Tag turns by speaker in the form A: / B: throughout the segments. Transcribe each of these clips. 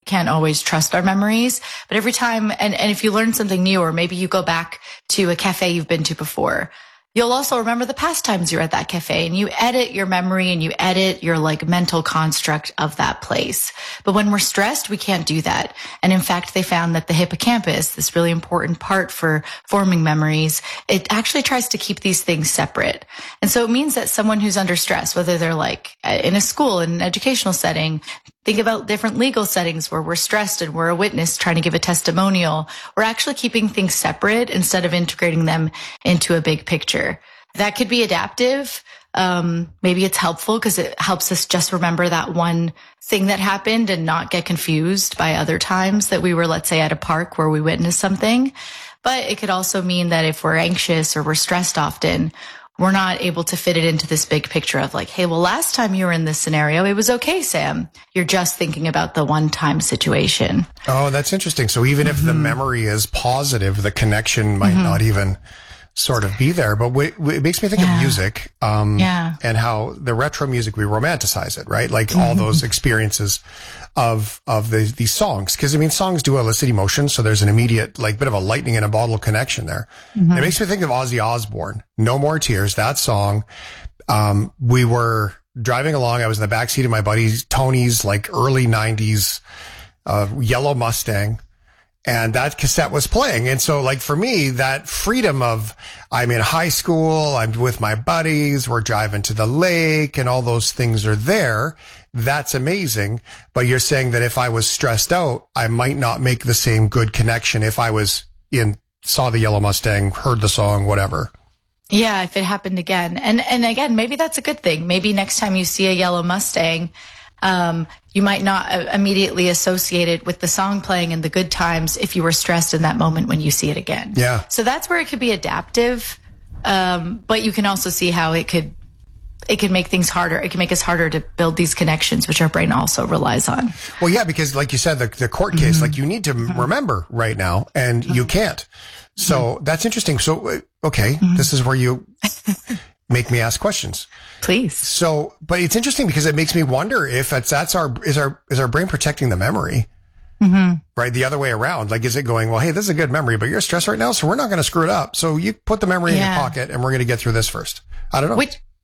A: can't always trust our memories, but every time, and if you learn something new, or maybe you go back to a cafe you've been to before, you'll also remember the past times you were at that cafe, and you edit your memory and you edit your like mental construct of that place. But when we're stressed, we can't do that. And in fact, they found that the hippocampus, this really important part for forming memories, it actually tries to keep these things separate. And so it means that someone who's under stress, whether they're like in a school, in an educational setting, think about different legal settings where we're stressed and we're a witness trying to give a testimonial. We're actually keeping things separate instead of integrating them into a big picture. That could be adaptive. Maybe it's helpful because it helps us just remember that one thing that happened and not get confused by other times that we were, let's say, at a park where we witnessed something. But it could also mean that if we're anxious or we're stressed often, we're not able to fit it into this big picture of like, hey, well, last time you were in this scenario, it was okay, Sam. You're just thinking about the one-time situation.
B: Oh, that's interesting. So even if the memory is positive, the connection might not even sort of be there. But it makes me think of music, and how the retro music, we romanticize it, right? Like all those experiences of these songs. Cause I mean, songs do elicit emotion. So there's an immediate, like bit of a lightning in a bottle connection there. It makes me think of Ozzy Osbourne, No More Tears, that song. We were driving along. I was in the backseat of my buddy Tony's like early 90s, yellow Mustang. And that cassette was playing. And so like for me, that freedom of I'm in high school, I'm with my buddies, we're driving to the lake and all those things are there. That's amazing. But you're saying that if I was stressed out, I might not make the same good connection if I saw the yellow Mustang, heard the song, whatever.
A: Yeah, if it happened again. And again, maybe that's a good thing. Maybe next time you see a yellow Mustang, you might not immediately associate it with the song playing in the good times if you were stressed in that moment when you see it again.
B: Yeah.
A: So that's where it could be adaptive. But you can also see how it could make things harder. It can make us harder to build these connections, which our brain also relies on.
B: Well, yeah, because like you said, the court case, like you need to remember right now and you can't. So that's interesting. So, okay, this is where you make me ask questions.
A: Please.
B: So, but it's interesting because it makes me wonder if is our brain protecting the memory, right? The other way around. Like, is it going, well, hey, this is a good memory, but you're stressed right now, so we're not going to screw it up. So you put the memory in your pocket and we're going to get through this first. I don't know.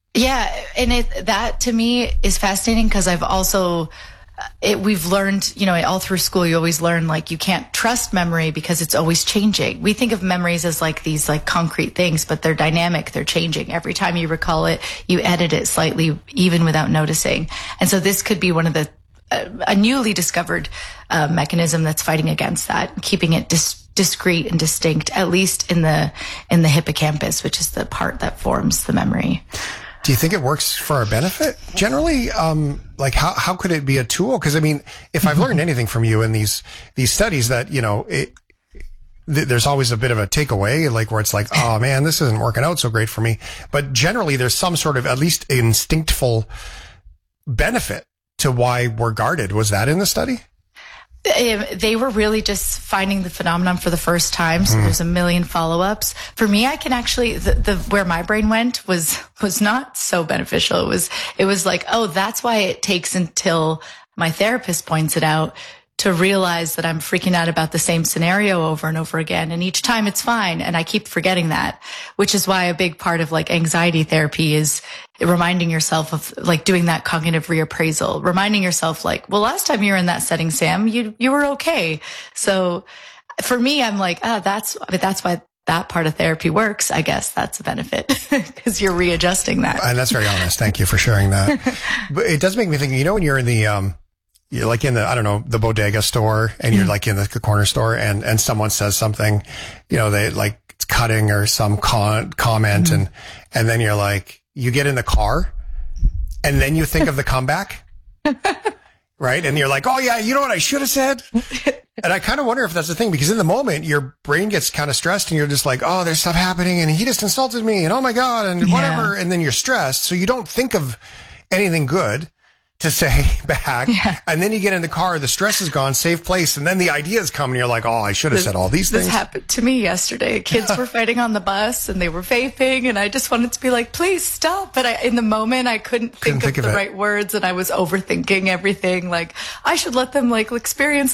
A: And that to me is fascinating because I've also, we've learned, all through school, you always learn, like, you can't trust memory because it's always changing. We think of memories as like these like concrete things, but they're dynamic. They're changing. Every time you recall it, you edit it slightly, even without noticing. And so this could be one of the, a newly discovered mechanism that's fighting against that, keeping it discrete and distinct, at least in the hippocampus, which is the part that forms the memory.
B: Do you think it works for our benefit generally? Like how could it be a tool? Cause I mean, if I've learned anything from you in these studies that, there's always a bit of a takeaway, like where it's like, oh man, this isn't working out so great for me. But generally there's some sort of at least instinctful benefit to why we're guarded. Was that in the study?
A: They were really just finding the phenomenon for the first time. So there's a million follow-ups. For me, I can actually, where my brain went was not so beneficial. It was like, oh, that's why it takes until my therapist points it out to realize that I'm freaking out about the same scenario over and over again. And each time it's fine. And I keep forgetting that, which is why a big part of like anxiety therapy is reminding yourself of like doing that cognitive reappraisal, reminding yourself like, well, last time you were in that setting, Sam, you were okay. So for me, I'm like, that's why that part of therapy works. I guess that's a benefit because you're readjusting that.
B: And that's very honest. Thank you for sharing that. But it does make me think, when you're in the, you're like in the, I don't know, the bodega store and you're like in the corner store and someone says something, they like it's cutting or some comment and then you're like, you get in the car and then you think of the comeback, right? And you're like, oh yeah, you know what I should have said? And I kind of wonder if that's the thing, because in the moment your brain gets kind of stressed and you're just like, oh, there's stuff happening and he just insulted me and oh my God and whatever. And then you're stressed. So you don't think of anything good to say back. Yeah. And then you get in the car, the stress is gone, safe place. And then the ideas come and you're like, oh, I should have said all these things.
A: This happened to me yesterday. Kids were fighting on the bus and they were vaping and I just wanted to be like, please stop. But in the moment, I couldn't think of the right words and I was overthinking everything. Like I should let them like experience